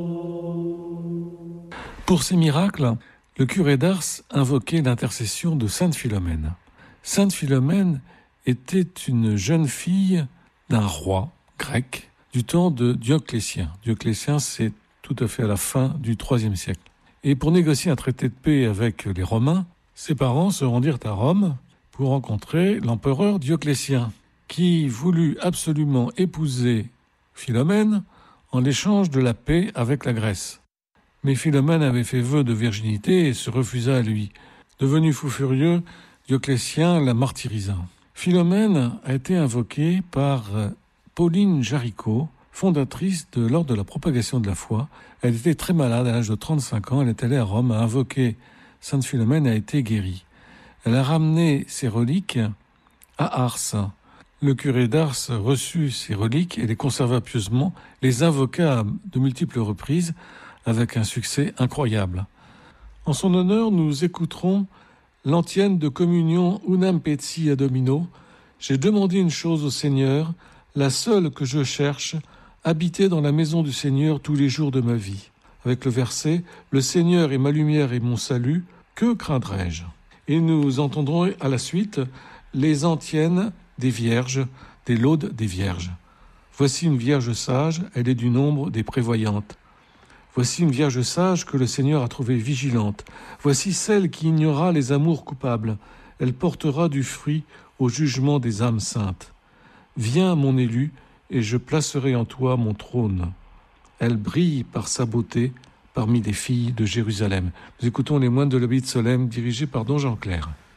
Pour ces miracles, le curé d'Ars invoquait l'intercession de Sainte Philomène. Sainte Philomène était une jeune fille d'un roi grec du temps de Dioclétien. Dioclétien, c'est tout à fait à la fin du IIIe siècle. Et pour négocier un traité de paix avec les Romains, ses parents se rendirent à Rome pour rencontrer l'empereur Dioclétien, qui voulut absolument épouser Philomène en l'échange de la paix avec la Grèce. Mais Philomène avait fait vœu de virginité et se refusa à lui. Devenu fou furieux, Dioclétien la martyrisa. Philomène a été invoquée par Pauline Jaricot, fondatrice de l'Ordre de la propagation de la foi. Elle était très malade à l'âge de 35 ans. Elle est allée à Rome, a invoqué Sainte Philomène et a été guérie. Elle a ramené ses reliques à Ars. Le curé d'Ars reçut ces reliques et les conserva pieusement, les invoqua à de multiples reprises avec un succès incroyable. En son honneur, nous écouterons l'antienne de communion Unam Peti ad Domino. J'ai demandé une chose au Seigneur, la seule que je cherche, habiter dans la maison du Seigneur tous les jours de ma vie. Avec le verset « Le Seigneur est ma lumière et mon salut, que craindrai-je » Et nous entendrons à la suite les antiennes des vierges, des laudes des vierges. Voici une vierge sage, elle est du nombre des prévoyantes. Voici une vierge sage que le Seigneur a trouvée vigilante. Voici celle qui ignora les amours coupables. Elle portera du fruit au jugement des âmes saintes. Viens, mon élu, et je placerai en toi mon trône. Elle brille par sa beauté parmi les filles de Jérusalem. Nous écoutons les moines de l'abbaye de Solesmes dirigés par don Jean Clair.